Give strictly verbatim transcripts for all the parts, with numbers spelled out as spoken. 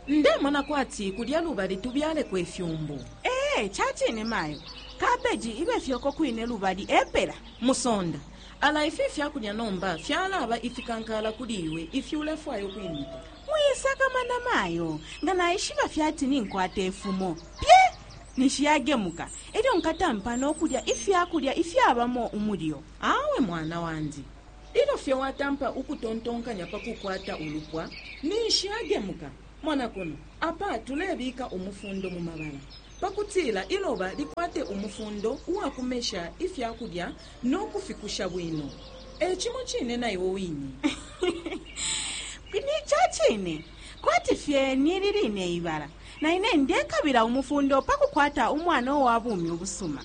ndemona kwati kulya lubali tubyale kwefyumbu. ee chachine mayo kabeji ibe fyoko kwine lubali epera musonda ala ifi fyakulya nomba fyalaba ifikankala kuliwe ifyulefwayo kwinika muyisaka mana mayo ngana ishiba fyati ninkwata efumo pye nishiyagemuka eri nkatampa n'okulya ifyakulya ifyabamo umulyo. awe mwana wandi ilo fye watampa ukutontonkanya pakukwata ulupwa nishiyagemuka mwana kuno apa tulebika umufundo mu mabala pakutila iloba likwate umufundo uwakumesha ifyakulya n'okufikusha bwino echimo chine naiwo wini kwini chachine kwati fye nililine ibala na ine ndekabira umufundo pakukwata umwana owabumi obusuma.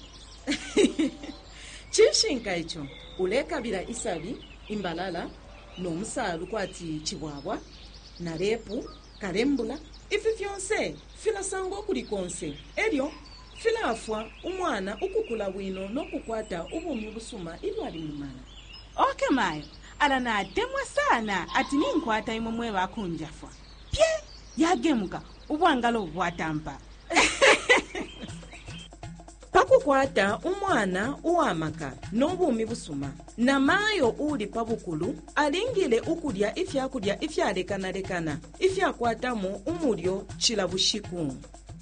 chishinka icho ulekabira isabi imbalala n'omusalu kwati chibwabwa na lepu kalembula ifi fyonse filasango kulikonse elyo filafwa umwana ukukula bwino n'okukwata ubumi busuma ilwali mumala. oke mayo ala natemwa sana ati ninkwata imwe bakunjafwa pye yagemuka ubwangalo bwatampa. pakukwata umwana uwamaka n'obumi busuma na mayo uli pabukulu alingile ukulya ifyakulya ifyalekanalekana ifyakwatamu umulyo chila bushiku.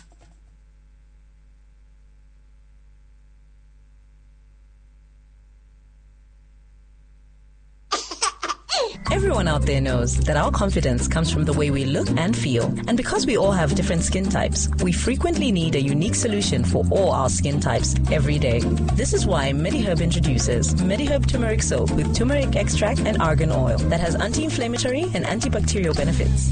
Everyone out there knows that our confidence comes from the way we look and feel. And because we all have different skin types, we frequently need a unique solution for all our skin types every day. This is why MediHerb introduces MediHerb Turmeric Soap with turmeric extract and argan oil that has anti-inflammatory and antibacterial benefits.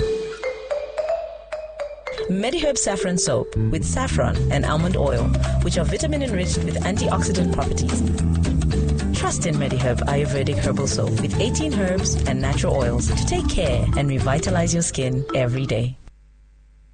MediHerb Saffron Soap with saffron and almond oil, which are vitamin-enriched with antioxidant properties. Trust in MediHerb Ayurvedic Herbal Soap with eighteen herbs and natural oils to take care and revitalize your skin every day.